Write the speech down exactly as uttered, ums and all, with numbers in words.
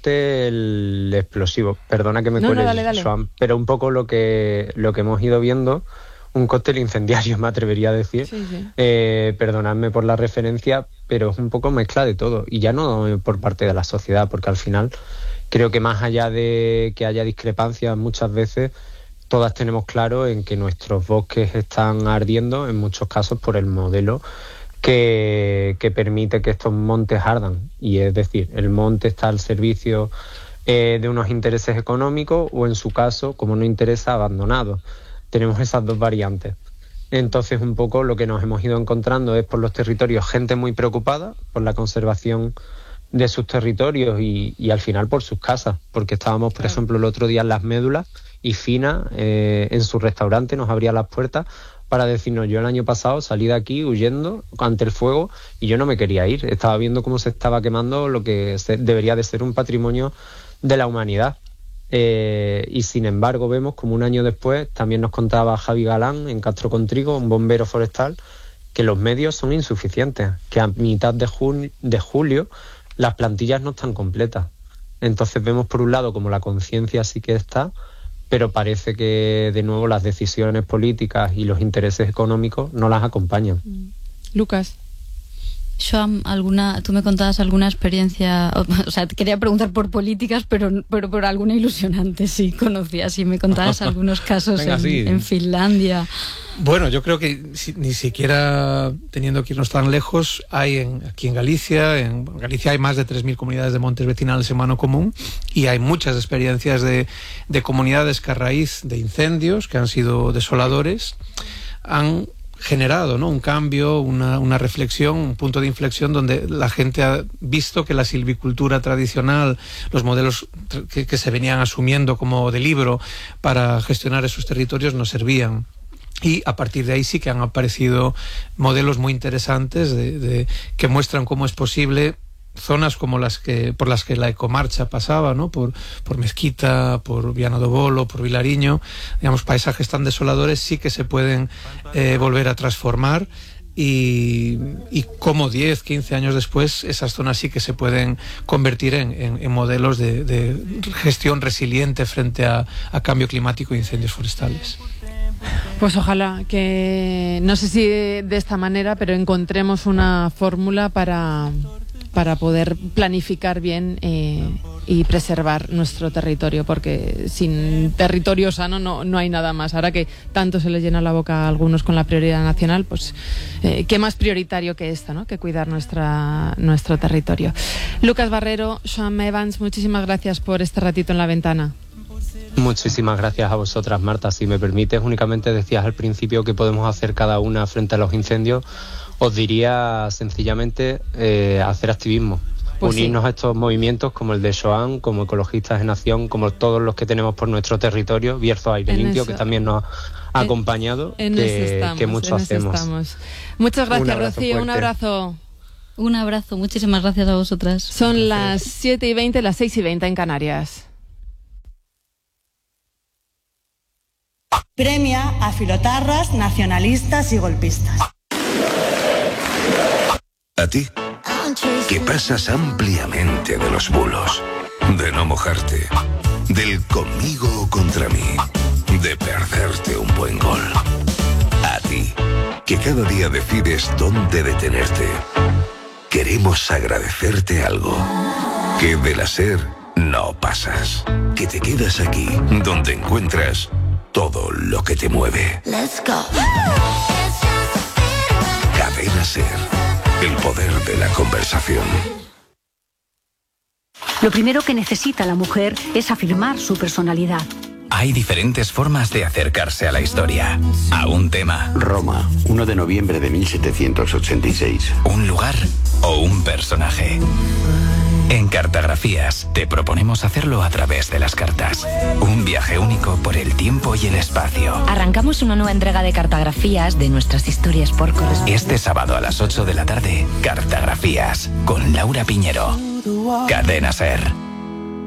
cóctel explosivo. Perdona que me no, cuele no, dale, dale. Joan, pero un poco lo que, lo que hemos ido viendo, un cóctel incendiario me atrevería a decir. Sí, sí. Eh, perdonadme por la referencia, pero es un poco mezcla de todo. Y ya no por parte de la sociedad, porque al final creo que más allá de que haya discrepancias muchas veces, todas tenemos claro en que nuestros bosques están ardiendo, en muchos casos por el modelo que, que permite que estos montes ardan. Y es decir, el monte está al servicio eh, de unos intereses económicos o, en su caso, como no interesa, abandonado. Tenemos esas dos variantes. Entonces, un poco lo que nos hemos ido encontrando es por los territorios gente muy preocupada por la conservación de sus territorios y, y al final por sus casas, porque estábamos, por ejemplo, el otro día en Las Médulas y Fina eh, en su restaurante nos abría las puertas para decirnos: yo el año pasado salí de aquí huyendo ante el fuego y yo no me quería ir, estaba viendo cómo se estaba quemando lo que se, debería de ser un patrimonio de la humanidad. Eh, y sin embargo vemos como un año después, también nos contaba Javi Galán en Castro Contrigo, un bombero forestal, que los medios son insuficientes, que a mitad de, jun- de julio las plantillas no están completas. Entonces vemos por un lado como la conciencia sí que está, pero parece que de nuevo las decisiones políticas y los intereses económicos no las acompañan. Lucas. Joan, alguna, tú me contabas alguna experiencia, o, o sea, te quería preguntar por políticas, pero, pero por alguna ilusionante, sí, conocías, y me contabas algunos casos Venga, en, sí. en Finlandia. Bueno, yo creo que si, ni siquiera teniendo que irnos tan lejos, hay en, aquí en Galicia, en Galicia hay más de tres mil comunidades de montes vecinales en mano común, y hay muchas experiencias de, de comunidades que a raíz de incendios que han sido desoladores han generado, ¿no?, un cambio, una, una reflexión, un punto de inflexión donde la gente ha visto que la silvicultura tradicional, los modelos que, que se venían asumiendo como de libro para gestionar esos territorios no servían. Y a partir de ahí sí que han aparecido modelos muy interesantes de, de, que muestran cómo es posible zonas como las que por las que la ecomarcha pasaba, ¿no?, por, por Mezquita, por Viana do Bolo, por Vilariño, digamos, paisajes tan desoladores sí que se pueden eh, volver a transformar, y, y como diez, quince años después esas zonas sí que se pueden convertir en, en, en modelos de, de gestión resiliente frente a, a cambio climático e incendios forestales. Pues ojalá que, no sé si de esta manera, pero encontremos una fórmula para, para poder planificar bien eh, y preservar nuestro territorio, porque sin territorio sano no, no hay nada más. Ahora que tanto se les llena la boca a algunos con la prioridad nacional, pues eh, qué más prioritario que esto, ¿no?, que cuidar nuestra, nuestro territorio. Lucas Barrero, Joan Evans, muchísimas gracias por este ratito en La Ventana. Muchísimas gracias a vosotras, Marta. Si me permites, únicamente decías al principio que podemos hacer cada una frente a los incendios. Os diría sencillamente eh, hacer activismo, pues unirnos sí. a estos movimientos como el de Joan, como Ecologistas en Acción, como todos los que tenemos por nuestro territorio, Bierzo Aire en Limpio, eso. Que también nos ha en, acompañado, en que, estamos, que mucho en hacemos. Estamos. Muchas gracias, un Rocío, fuerte. un abrazo. Un abrazo, muchísimas gracias a vosotras. Son las siete y veinte, las seis y veinte en Canarias. Premia a filotarras, nacionalistas y golpistas. A ti, que pasas ampliamente de los bulos, de no mojarte, del conmigo o contra mí, de perderte un buen gol. A ti, que cada día decides dónde detenerte. Queremos agradecerte algo. Que de la SER no pasas. Que te quedas aquí, donde encuentras todo lo que te mueve. Let's go. Cadena SER, el poder de la conversación. Lo primero que necesita la mujer es afirmar su personalidad. Hay diferentes formas de acercarse a la historia, a un tema. Roma, uno de noviembre de mil setecientos ochenta y seis. Un lugar o un personaje. En Cartografías te proponemos hacerlo a través de las cartas. Un viaje único por el tiempo y el espacio. Arrancamos una nueva entrega de Cartografías de nuestras historias por correspondencia. Este sábado a las ocho de la tarde, Cartografías, con Laura Piñero. Cadena SER.